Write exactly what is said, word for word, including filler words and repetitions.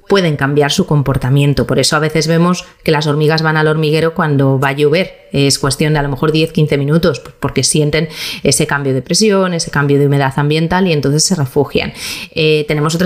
pueden cambiar su comportamiento. Por eso a veces vemos que las hormigas van al hormiguero cuando va a llover. Es cuestión de a lo mejor diez a quince minutos, porque sienten ese cambio de presión, ese cambio de humedad ambiental y entonces se refugian. Eh, tenemos otras